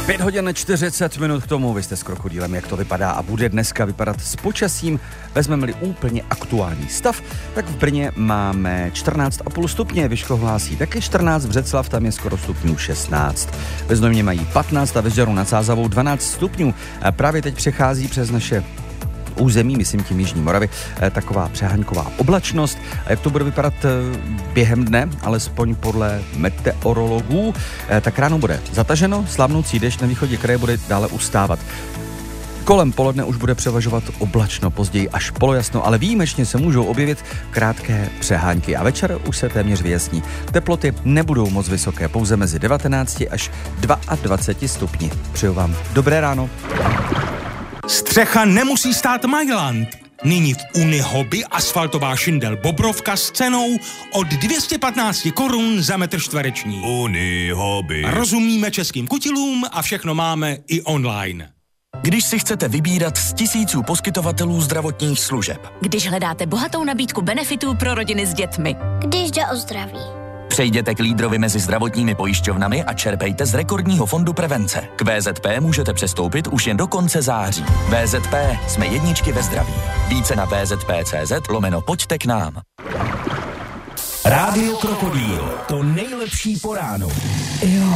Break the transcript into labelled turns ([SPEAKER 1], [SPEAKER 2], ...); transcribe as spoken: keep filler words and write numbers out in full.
[SPEAKER 1] Pět hodin čtyřicet minut k tomu, vy jste s Krokodýlem, jak to vypadá a bude dneska vypadat s počasím. Vezmeme-li úplně aktuální stav, tak v Brně máme čtrnáct a půl stupně, Vyškov hlásí taky čtrnáct, Břeclav tam je skoro stupňů šestnáct. Ve Znojmě mají patnáct a ve Žďaru nad Sázavou dvanáct stupňů. A právě teď přechází přes naše území, myslím tím Jižní Moravy, taková přehánková oblačnost. A jak to bude vypadat během dne, alespoň podle meteorologů, tak ráno bude zataženo, slavnoucí déšť na východě kraje bude dále ustávat. Kolem poledne už bude převažovat oblačno, později až polojasno, ale výjimečně se můžou objevit krátké přehánky a večer už se téměř vyjasní. Teploty nebudou moc vysoké, pouze mezi devatenácti až dvaceti dvěma stupni. Přeju vám dobré ráno.
[SPEAKER 2] Střecha nemusí stát Mailand. Nyní v Unihobby asfaltová šindel Bobrovka s cenou od dvě stě patnáct korun za metr čtvereční.
[SPEAKER 3] Unihobby.
[SPEAKER 2] Rozumíme českým kutilům a všechno máme i online.
[SPEAKER 4] Když si chcete vybírat z tisíců poskytovatelů zdravotních služeb.
[SPEAKER 5] Když hledáte bohatou nabídku benefitů pro rodiny s dětmi.
[SPEAKER 6] Když jde o zdraví.
[SPEAKER 4] Přejděte k lídrovi mezi zdravotními pojišťovnami a čerpejte z rekordního fondu prevence. K V Z P můžete přestoupit už jen do konce září. V Z P, jsme jedničky ve zdraví. Více na vzp.cz lomeno pojďte k nám.
[SPEAKER 7] Rádio Krokodýl, to nejlepší po ránu. Jo.